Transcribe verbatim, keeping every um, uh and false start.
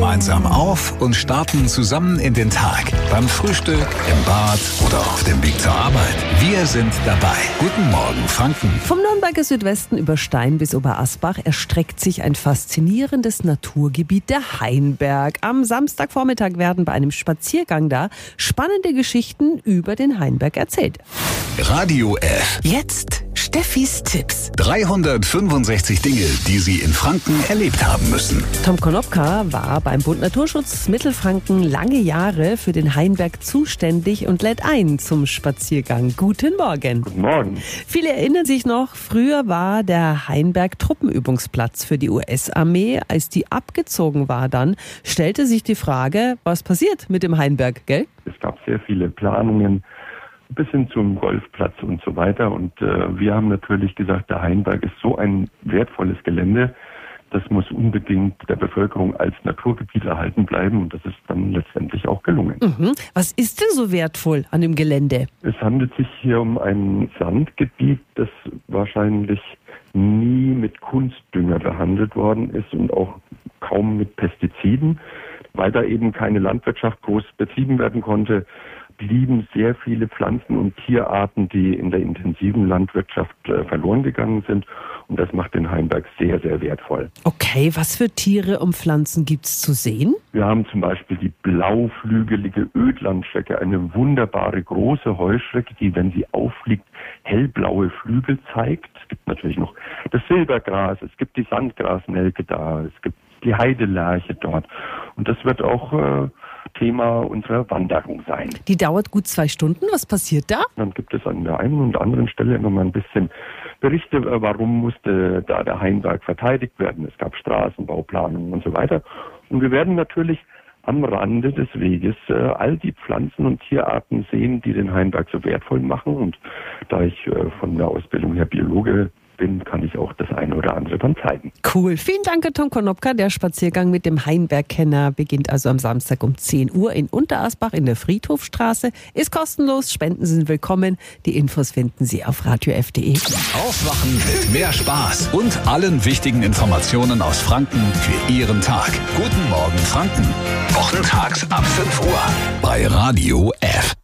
gemeinsam auf und starten zusammen in den Tag. Beim Frühstück, im Bad oder auf dem Weg zur Arbeit. Wir sind dabei. Guten Morgen, Franken. Vom Nürnberger Südwesten über Stein bis Oberasbach erstreckt sich ein faszinierendes Naturgebiet, der Hainberg. Am Samstagvormittag werden bei einem Spaziergang da spannende Geschichten über den Hainberg erzählt. Radio F. Jetzt Steffis Tipps. dreihundertfünfundsechzig Dinge, die Sie in Franken erlebt haben müssen. Tom Konopka war beim Bund Naturschutz Mittelfranken lange Jahre für den Hainberg zuständig und lädt ein zum Spaziergang. Guten Morgen. Guten Morgen. Viele erinnern sich noch, früher war der Hainberg Truppenübungsplatz für die U S-Armee. Als die abgezogen war dann, stellte sich die Frage, was passiert mit dem Hainberg, gell? Es gab sehr viele Planungen bis hin zum Golfplatz und so weiter. Und äh, wir haben natürlich gesagt, der Hainberg ist so ein wertvolles Gelände, das muss unbedingt der Bevölkerung als Naturgebiet erhalten bleiben. Und das ist dann letztendlich auch gelungen. Mhm. Was ist denn so wertvoll an dem Gelände? Es handelt sich hier um ein Sandgebiet, das wahrscheinlich nie mit Kunstdünger behandelt worden ist und auch kaum mit Pestiziden. Weil da eben keine Landwirtschaft groß betrieben werden konnte, blieben sehr viele Pflanzen- und Tierarten, die in der intensiven Landwirtschaft äh, verloren gegangen sind. Und das macht den Hainberg sehr, sehr wertvoll. Okay, was für Tiere und Pflanzen gibt's zu sehen? Wir haben zum Beispiel die blauflügelige Ödlandschrecke, eine wunderbare große Heuschrecke, die, wenn sie auffliegt, hellblaue Flügel zeigt. Es gibt natürlich noch das Silbergras, es gibt die Sandgrasnelke da, es gibt die Heidelerche dort. Und das wird auch äh, Thema unserer Wanderung sein. Die dauert gut zwei Stunden. Was passiert da? Dann gibt es an der einen und anderen Stelle immer mal ein bisschen Berichte, warum musste da der Hainberg verteidigt werden. Es gab Straßenbauplanungen und so weiter. Und wir werden natürlich am Rande des Weges äh, all die Pflanzen- und Tierarten sehen, die den Hainberg so wertvoll machen. Und da ich äh, von der Ausbildung her Biologe bin, kann ich auch das eine oder andere dann zeigen. Cool. Vielen Dank, Tom Konopka. Der Spaziergang mit dem Hainberg-Kenner beginnt also am Samstag um zehn Uhr in Unterasbach in der Friedhofstraße. Ist kostenlos. Spenden sind willkommen. Die Infos finden Sie auf radio f punkt de. Aufwachen mit mehr Spaß und allen wichtigen Informationen aus Franken für Ihren Tag. Guten Morgen, Franken. Wochentags ab fünf Uhr bei Radio F.